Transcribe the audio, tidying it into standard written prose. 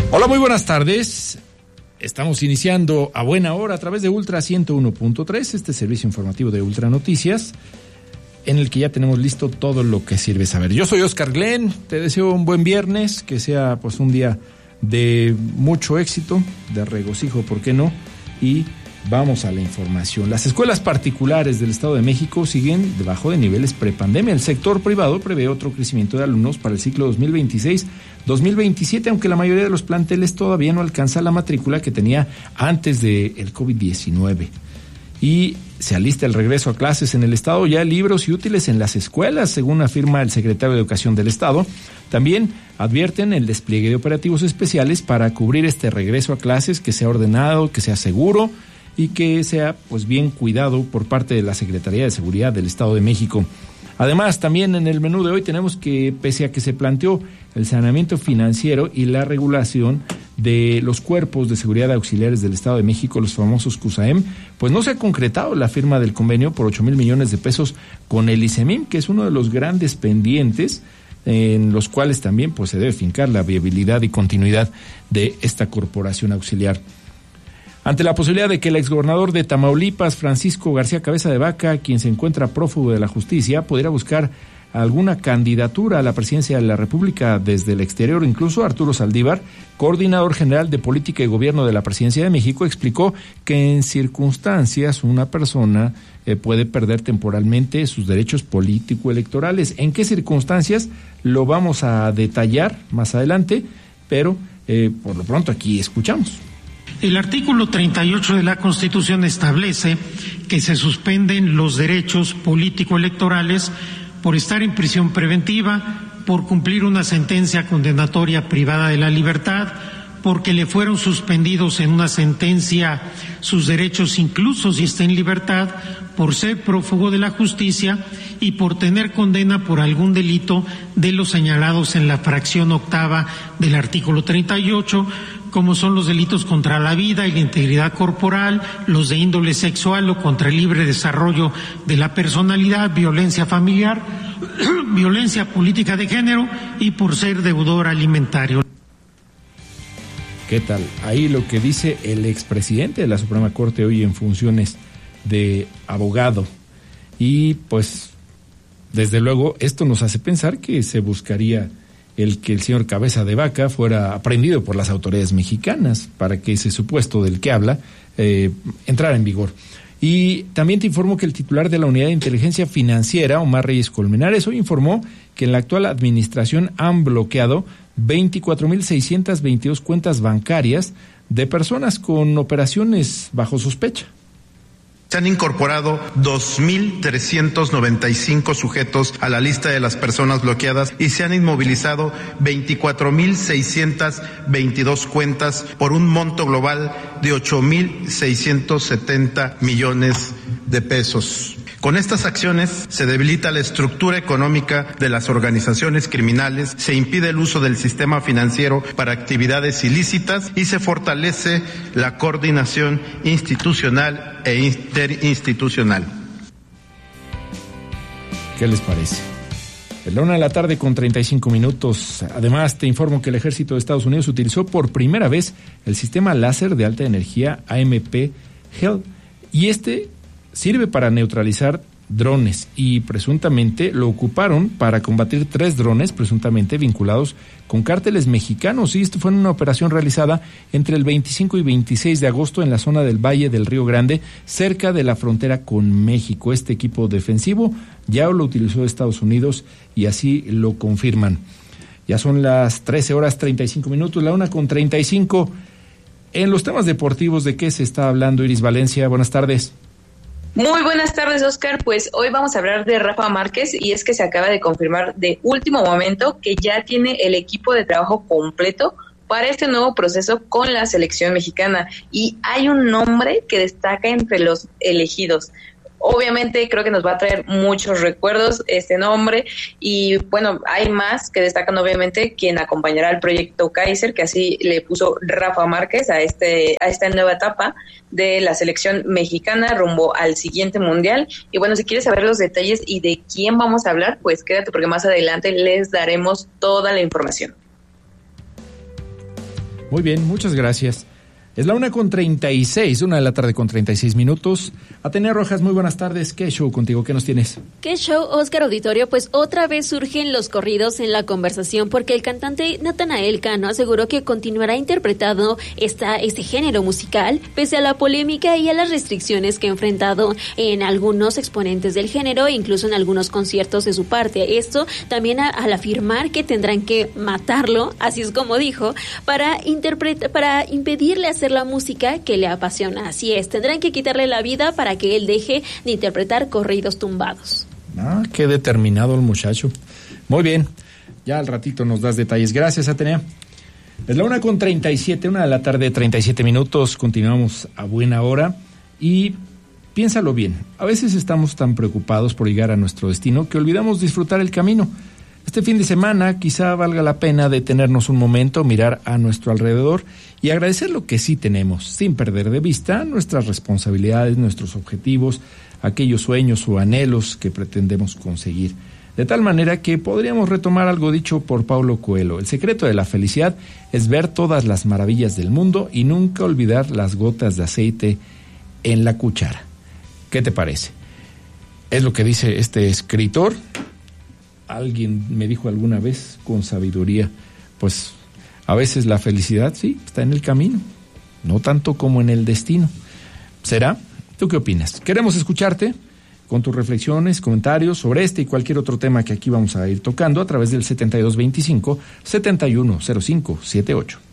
Hola, muy buenas tardes. Estamos iniciando a buena hora a través de Ultra 101.3, este servicio informativo de Ultra Noticias, en el que ya tenemos listo todo lo que sirve saber. Yo soy Oscar Glenn, te deseo un buen viernes, que sea pues un día de mucho éxito, de regocijo, ¿por qué no? Y vamos a la información. Las escuelas particulares del Estado de México siguen debajo de niveles prepandemia. El sector privado prevé otro crecimiento de alumnos para el ciclo 2026-2027, aunque la mayoría de los planteles todavía no alcanza la matrícula que tenía antes del COVID-19. Y se alista el regreso a clases en el Estado, ya libros y útiles en las escuelas, según afirma el secretario de Educación del Estado. También advierten el despliegue de operativos especiales para cubrir este regreso a clases, que sea ordenado, que sea seguro y que sea pues bien cuidado por parte de la Secretaría de Seguridad del Estado de México. Además, también en el menú de hoy tenemos que, pese a que se planteó el saneamiento financiero y la regulación de los cuerpos de seguridad auxiliares del Estado de México, los famosos CUSAEM, pues no se ha concretado la firma del convenio por 8,000 millones de pesos con el ICEMIM, que es uno de los grandes pendientes en los cuales también pues se debe fincar la viabilidad y continuidad de esta corporación auxiliar. Ante la posibilidad de que el exgobernador de Tamaulipas, Francisco García Cabeza de Vaca, quien se encuentra prófugo de la justicia, pudiera buscar alguna candidatura a la presidencia de la República desde el exterior, incluso Arturo Saldívar, coordinador general de política y gobierno de la Presidencia de México, explicó que en circunstancias una persona puede perder temporalmente sus derechos político-electorales. ¿En qué circunstancias? Lo vamos a detallar más adelante, pero por lo pronto aquí escuchamos. El artículo 38 de la Constitución establece que se suspenden los derechos político-electorales por estar en prisión preventiva, por cumplir una sentencia condenatoria privada de la libertad, porque le fueron suspendidos en una sentencia sus derechos incluso si está en libertad, por ser prófugo de la justicia y por tener condena por algún delito de los señalados en la fracción octava del artículo 38, como son los delitos contra la vida y la integridad corporal, los de índole sexual o contra el libre desarrollo de la personalidad, violencia familiar, violencia política de género y por ser deudor alimentario. ¿Qué tal? Ahí lo que dice el expresidente de la Suprema Corte hoy en funciones de abogado. Y pues, desde luego, esto nos hace pensar que se buscaría el que el señor Cabeza de Vaca fuera aprehendido por las autoridades mexicanas para que ese supuesto del que habla entrara en vigor. Y también te informo que el titular de la Unidad de Inteligencia Financiera, Omar Reyes Colmenares, hoy informó que en la actual administración han bloqueado 24,622 cuentas bancarias de personas con operaciones bajo sospecha. Se han incorporado 2,395 sujetos a la lista de las personas bloqueadas y se han inmovilizado 24,622 cuentas por un monto global de 8,670 millones de pesos. Con estas acciones se debilita la estructura económica de las organizaciones criminales, se impide el uso del sistema financiero para actividades ilícitas y se fortalece la coordinación institucional e interinstitucional. ¿Qué les parece? Es la 1:35 p.m. Además, te informo que el Ejército de Estados Unidos utilizó por primera vez el sistema láser de alta energía AMP-HEL y sirve para neutralizar drones y presuntamente lo ocuparon para combatir 3 drones presuntamente vinculados con cárteles mexicanos, y esto fue en una operación realizada entre el 25 y 26 de agosto en la zona del Valle del Río Grande, cerca de la frontera con México. Este equipo defensivo ya lo utilizó Estados Unidos y así lo confirman. Ya son las 13:35 p.m, la 1:35 p.m. En los temas deportivos, ¿de qué se está hablando, Iris Valencia? Buenas tardes. Muy buenas tardes, Oscar. Pues hoy vamos a hablar de Rafa Márquez, y es que se acaba de confirmar de último momento que ya tiene el equipo de trabajo completo para este nuevo proceso con la selección mexicana, y hay un nombre que destaca entre los elegidos. Obviamente creo que nos va a traer muchos recuerdos este nombre, y bueno, hay más que destacan obviamente quien acompañará al proyecto Kaiser, que así le puso Rafa Márquez a esta nueva etapa de la selección mexicana rumbo al siguiente mundial. Y bueno, si quieres saber los detalles y de quién vamos a hablar, pues quédate porque más adelante les daremos toda la información. Muy bien, muchas gracias. Es la 1:36, 1:36 a.m. Atenea Rojas, muy buenas tardes. ¿Qué show contigo? ¿Qué nos tienes? ¿Qué show, Oscar Auditorio? Pues otra vez surgen los corridos en la conversación porque el cantante Natanael Cano aseguró que continuará interpretando este género musical pese a la polémica y a las restricciones que ha enfrentado en algunos exponentes del género e incluso en algunos conciertos de su parte. Esto también al afirmar que tendrán que matarlo, así es como dijo, para impedirle hacer la música que le apasiona. Así es, tendrán que quitarle la vida para que él deje de interpretar corridos tumbados. Ah, qué determinado el muchacho. Muy bien, ya al ratito nos das detalles. Gracias, Atenea. Es la 1:37, 1:37 a.m. Continuamos a buena hora y piénsalo bien. A veces estamos tan preocupados por llegar a nuestro destino que olvidamos disfrutar el camino. Este fin de semana quizá valga la pena detenernos un momento, mirar a nuestro alrededor y agradecer lo que sí tenemos, sin perder de vista nuestras responsabilidades, nuestros objetivos, aquellos sueños o anhelos que pretendemos conseguir. De tal manera que podríamos retomar algo dicho por Paulo Coelho. El secreto de la felicidad es ver todas las maravillas del mundo y nunca olvidar las gotas de aceite en la cuchara. ¿Qué te parece? Es lo que dice este escritor. Alguien me dijo alguna vez con sabiduría, pues a veces la felicidad sí está en el camino, no tanto como en el destino. ¿Será? ¿Tú qué opinas? Queremos escucharte con tus reflexiones, comentarios sobre este y cualquier otro tema que aquí vamos a ir tocando a través del 7225-710578.